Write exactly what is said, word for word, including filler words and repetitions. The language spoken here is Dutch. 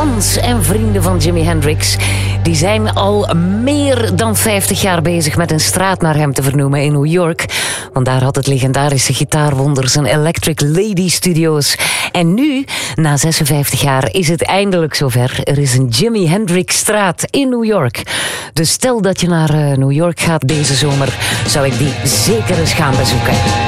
fans en vrienden van Jimi Hendrix, die zijn al meer dan vijftig jaar bezig met een straat naar hem te vernoemen in New York. Want daar had het legendarische gitaarwonder zijn Electric Lady Studios. En nu, na zesenvijftig jaar, is het eindelijk zover. Er is een Jimi Hendrix straat in New York. Dus stel dat je naar uh, New York gaat deze zomer, zou ik die zeker eens gaan bezoeken.